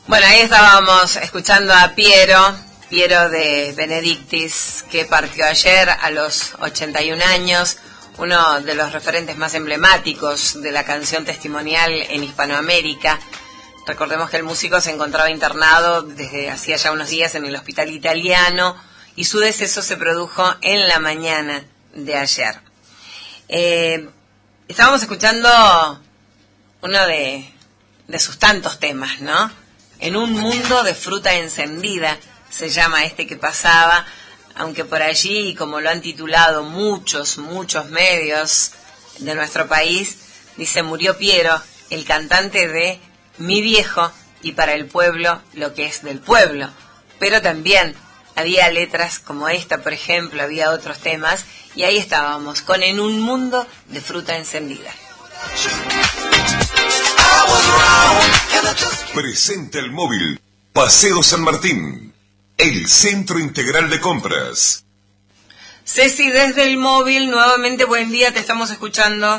Bueno, ahí estábamos escuchando a Piero de Benedictis, que partió ayer a los 81 años, uno de los referentes más emblemáticos de la canción testimonial en Hispanoamérica. Recordemos que el músico se encontraba internado desde hacía ya unos días en el hospital italiano y su deceso se produjo en la mañana de ayer. Estábamos escuchando uno de sus tantos temas, ¿no? En un mundo de fruta encendida, se llama este que pasaba, aunque por allí, como lo han titulado muchos medios de nuestro país, dice: murió Piero, el cantante de Mi Viejo y para el pueblo lo que es del pueblo. Pero también había letras como esta, por ejemplo, había otros temas, y ahí estábamos, con En un mundo de fruta encendida. Presenta el móvil Paseo San Martín, el centro integral de compras. Ceci, desde el móvil, nuevamente buen día, te estamos escuchando.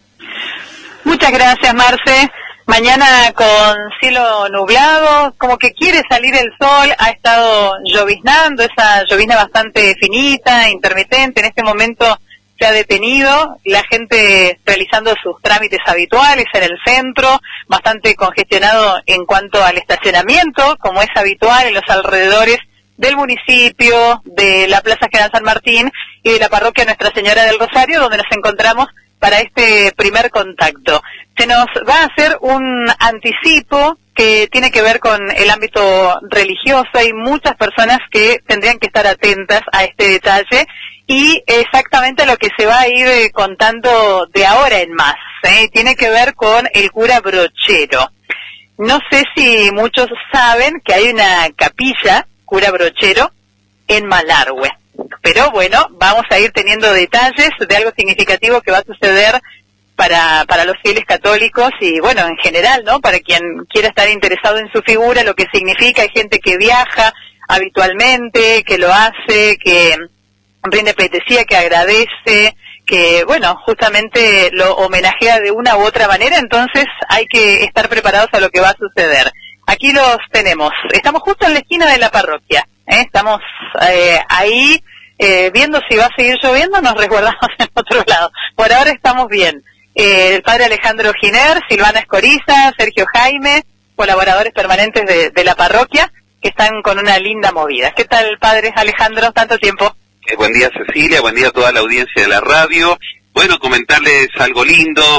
Muchas gracias, Marce. Mañana con cielo nublado, como que quiere salir el sol, ha estado lloviznando, esa llovizna bastante finita, intermitente, en este momento se ha detenido, la gente realizando sus trámites habituales en el centro, bastante congestionado en cuanto al estacionamiento, como es habitual en los alrededores del municipio, de la Plaza General San Martín y de la parroquia Nuestra Señora del Rosario, donde nos encontramos para este primer contacto. Se nos va a hacer un anticipo que tiene que ver con el ámbito religioso. Hay muchas personas que tendrían que estar atentas a este detalle y exactamente lo que se va a ir contando de ahora en más. Tiene que ver con el cura Brochero. No sé si muchos saben que hay una capilla, cura Brochero, en Malargüe. Pero bueno, vamos a ir teniendo detalles de algo significativo que va a suceder para los fieles católicos y bueno, en general, ¿no? Para quien quiera estar interesado en su figura, lo que significa. Hay gente que viaja habitualmente, que lo hace, que rinde pleitesía, que agradece, que bueno, justamente lo homenajea de una u otra manera, entonces hay que estar preparados a lo que va a suceder. Aquí los tenemos, estamos justo en la esquina de la parroquia, estamos ahí viendo si va a seguir lloviendo, nos resguardamos en otro lado. Por ahora estamos bien. El padre Alejandro Giner, Silvana Escoriza, Sergio Jaime, colaboradores permanentes de la parroquia, que están con una linda movida. ¿Qué tal, padre Alejandro? Tanto tiempo. Buen día, Cecilia, buen día a toda la audiencia de la radio. Bueno, comentarles algo lindo.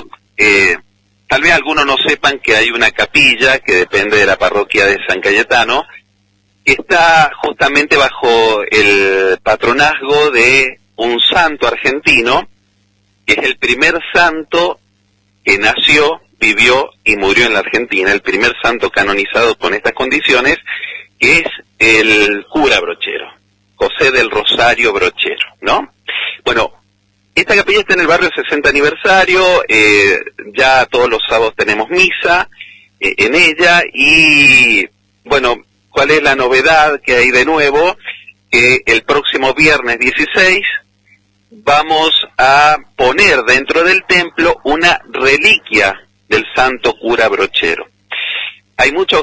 Tal vez algunos no sepan que hay una capilla que depende de la parroquia de San Cayetano, que está justamente bajo el patronazgo de un santo argentino, que es el primer santo que nació, vivió y murió en la Argentina, el primer santo canonizado con estas condiciones, que es el cura Brochero, José del Rosario Brochero, ¿no? Bueno, esta capilla está en el barrio 60 aniversario, ya todos los sábados tenemos misa en ella y, bueno, ¿cuál es la novedad que hay de nuevo? Que el próximo viernes 16 vamos a poner dentro del templo una reliquia del santo cura Brochero. Hay muchos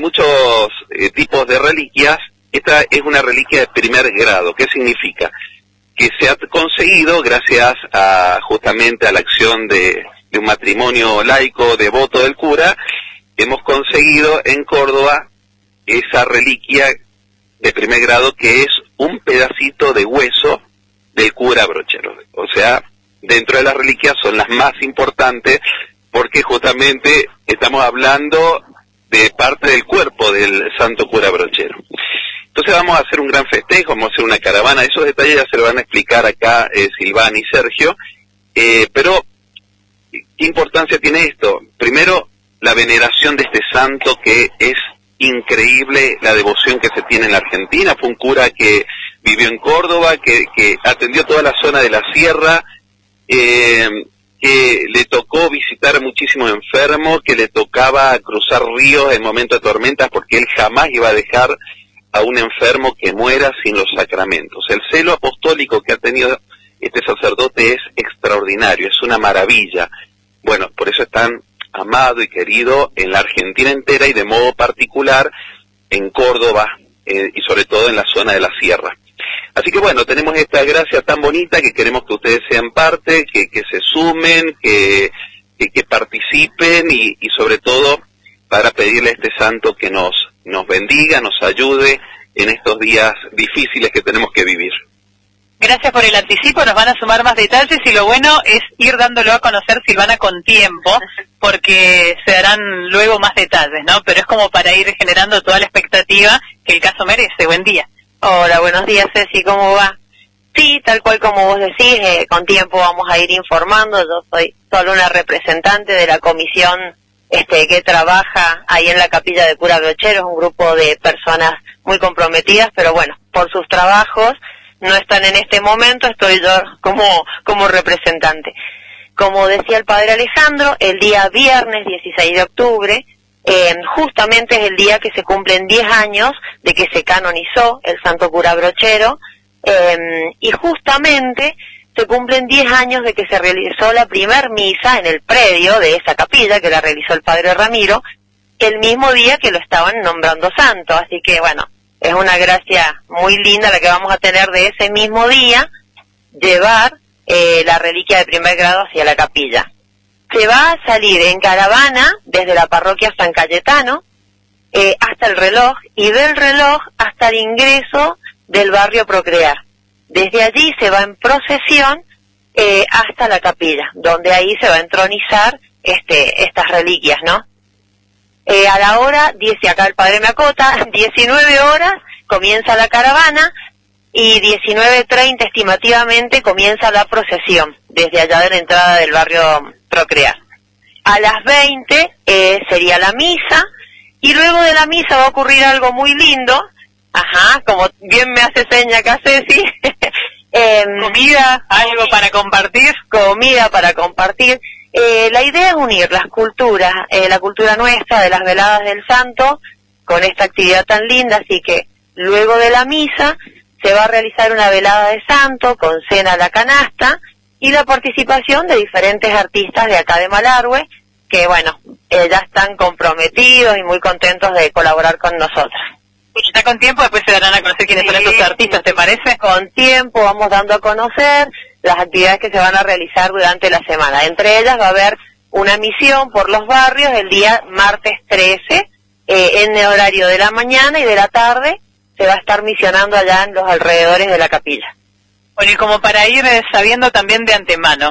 tipos de reliquias. Esta es una reliquia de primer grado. ¿Qué significa? Que se ha conseguido, gracias a justamente a la acción de un matrimonio laico devoto del cura, hemos conseguido en Córdoba esa reliquia de primer grado, que es un pedacito de hueso del cura Brochero. O sea, dentro de las reliquias son las más importantes, porque justamente estamos hablando de parte del cuerpo del santo cura Brochero. Entonces vamos a hacer un gran festejo, vamos a hacer una caravana. Esos detalles ya se lo van a explicar acá Silvana y Sergio. Pero, ¿qué importancia tiene esto? Primero, la veneración de este santo, que es increíble la devoción que se tiene en la Argentina. Fue un cura que vivió en Córdoba, que atendió toda la zona de la sierra, que le tocó visitar a muchísimos enfermos, que le tocaba cruzar ríos en momentos de tormentas, porque él jamás iba a dejar a un enfermo que muera sin los sacramentos. El celo apostólico que ha tenido este sacerdote es extraordinario, es una maravilla. Bueno, por eso es tan amado y querido en la Argentina entera y de modo particular en Córdoba y sobre todo en la zona de la sierra. Así que bueno, tenemos esta gracia tan bonita que queremos que ustedes sean parte, que se sumen, que participen y sobre todo para pedirle a este santo que nos bendiga, nos ayude en estos días difíciles que tenemos que vivir. Gracias por el anticipo, nos van a sumar más detalles y lo bueno es ir dándolo a conocer, Silvana, con tiempo, porque se darán luego más detalles, ¿no? Pero es como para ir generando toda la expectativa que el caso merece. Buen día. Hola, buenos días, Ceci, ¿cómo va? Sí, tal cual como vos decís, con tiempo vamos a ir informando. Yo soy solo una representante de la comisión que trabaja ahí en la capilla de Cura Brochero, es un grupo de personas muy comprometidas, pero bueno, por sus trabajos no están en este momento, estoy yo como representante. Como decía el padre Alejandro, el día viernes 16 de octubre, justamente es el día que se cumplen 10 años de que se canonizó el santo cura Brochero, y justamente se cumplen 10 años de que se realizó la primer misa en el predio de esa capilla, que la realizó el padre Ramiro, el mismo día que lo estaban nombrando santo, así que bueno, es una gracia muy linda la que vamos a tener de ese mismo día, llevar la reliquia de primer grado hacia la capilla. Se va a salir en caravana desde la parroquia San Cayetano hasta el reloj, y del reloj hasta el ingreso del barrio Procrear. Desde allí se va en procesión hasta la capilla, donde ahí se va a entronizar estas reliquias, ¿no? A la hora, dice acá el padre me acota, 19 horas comienza la caravana y 19:30 estimativamente comienza la procesión desde allá de la entrada del barrio Procrear. A las 20 sería la misa, y luego de la misa va a ocurrir algo muy lindo, como bien me hace seña acá Ceci, comida, algo para compartir. Comida para compartir. La idea es unir las culturas, la cultura nuestra de las veladas del santo con esta actividad tan linda, así que luego de la misa se va a realizar una velada de santo con cena a la canasta y la participación de diferentes artistas de acá de Malargüe, que bueno, ya están comprometidos y muy contentos de colaborar con nosotros. Ya con tiempo después se darán a conocer quiénes son estos artistas, ¿te parece? Con tiempo vamos dando a conocer las actividades que se van a realizar durante la semana. Entre ellas va a haber una misión por los barrios el día martes 13, en el horario de la mañana y de la tarde se va a estar misionando allá en los alrededores de la capilla. Bueno, y como para ir sabiendo también de antemano,